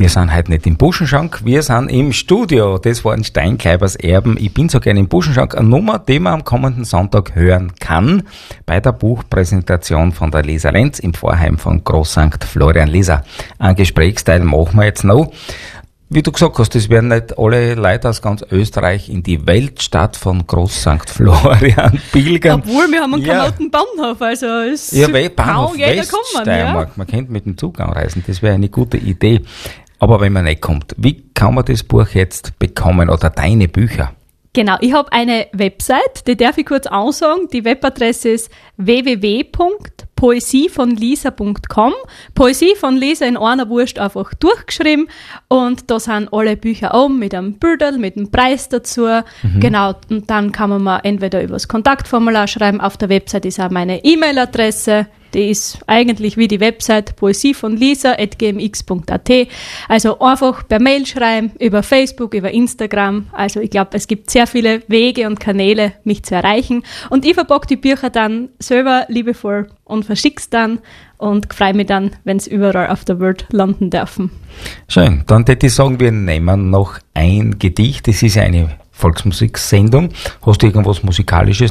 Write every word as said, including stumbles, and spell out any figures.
Wir sind heute nicht im Buschenschank, wir sind im Studio. Das waren Steinkleibers Erben. Ich bin so gerne im Buschenschank. Eine Nummer, die man am kommenden Sonntag hören kann, bei der Buchpräsentation von der Lisa Lenz im Pfarrheim von Groß Sankt Florian. Lisa, einen Gesprächsteil machen wir jetzt noch. Wie du gesagt hast, es werden nicht alle Leute aus ganz Österreich in die Weltstadt von Groß Sankt Florian pilgern. Obwohl, wir haben einen ja. Kamotten Bahnhof, also es ja, Bahnhof kann jeder kommen. Steiermark. Ja. Man könnte mit dem Zug anreisen, das wäre eine gute Idee. Aber wenn man nicht kommt, wie kann man das Buch jetzt bekommen oder deine Bücher? Genau, ich habe eine Website, die darf ich kurz ansagen. Die Webadresse ist w w w punkt poesie von lisa punkt com. Poesie von Lisa in einer Wurst einfach durchgeschrieben. Und da sind alle Bücher oben mit einem Bilderl, mit einem Preis dazu. Mhm. Genau, und dann kann man mir entweder über das Kontaktformular schreiben. Auf der Website ist auch meine E-Mail-Adresse. Die ist eigentlich wie die Website poesie von lisa at g m x punkt a t. Also einfach per Mail schreiben, über Facebook, über Instagram. Also ich glaube, es gibt sehr viele Wege und Kanäle, mich zu erreichen. Und ich verpacke die Bücher dann selber liebevoll und verschick's dann und freue mich dann, wenn es überall auf der Welt landen dürfen. Schön, dann würde ich sagen, wir nehmen noch ein Gedicht. Das ist ja eine Volksmusiksendung. Hast du irgendwas Musikalisches